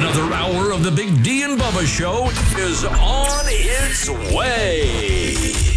Another hour of the Big D and Bubba Show is on its way.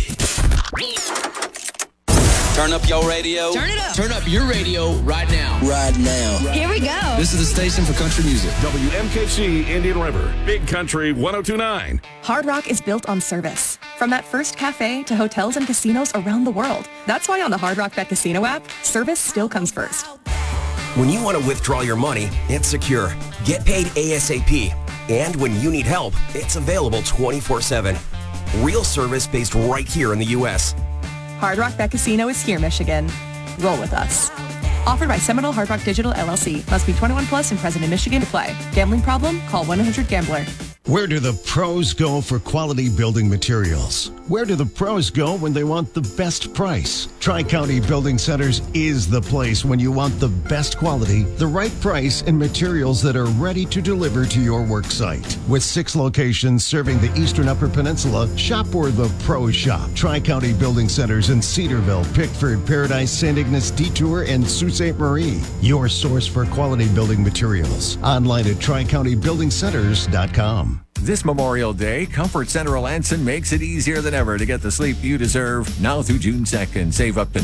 Turn up your radio. Turn it up. Turn up your radio right now. Right now. Here we go. This is the station for country music. WMKC Indian River, Big Country 102.9. Hard Rock is built on service. From that first cafe to hotels and casinos around the world. That's why on the Hard Rock Bet Casino app, service still comes first. When you want to withdraw your money, it's secure. Get paid ASAP. And when you need help, it's available 24/7. Real service based right here in the U.S. Hard Rock Bet Casino is here, Michigan. Roll with us. Offered by Seminole Hard Rock Digital LLC. Must be 21 plus and present in Michigan to play. Gambling problem? Call 1-800-GAMBLER. Where do the pros go for quality building materials? Where do the pros go when they want the best price? Tri-County Building Centers is the place when you want the best quality, the right price, and materials that are ready to deliver to your work site. With 6 locations serving the Eastern Upper Peninsula, shop where the pros shop. Tri-County Building Centers in Cedarville, Pickford, Paradise, St. Ignace, Detour, and Sault Ste. Marie. Your source for quality building materials. Online at TriCountyBuildingCenters.com. This Memorial Day, Comfort Center Alanson makes it easier than ever to get the sleep you deserve. Now through June 2nd, save up to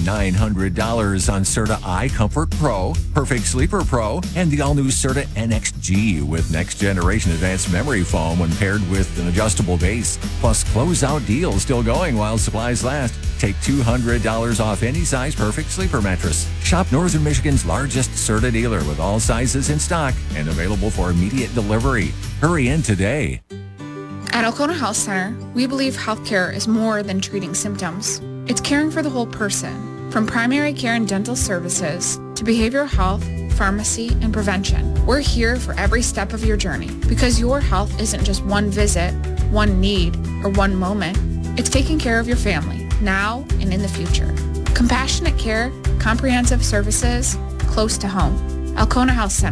$900 on Serta iComfort Pro, Perfect Sleeper Pro, and the all-new Serta NXG with next-generation advanced memory foam when paired with an adjustable base. Plus, closeout deals still going while supplies last. Take $200 off any size Perfect Sleeper mattress. Shop Northern Michigan's largest Serta dealer with all sizes in stock and available for immediate delivery. Hurry in today. At Alcona Health Center, we believe healthcare is more than treating symptoms. It's caring for the whole person, from primary care and dental services to behavioral health, pharmacy, and prevention. We're here for every step of your journey because your health isn't just one visit, one need, or one moment. It's taking care of your family, now and in the future. Compassionate care, comprehensive services, close to home. Alcona Health Center.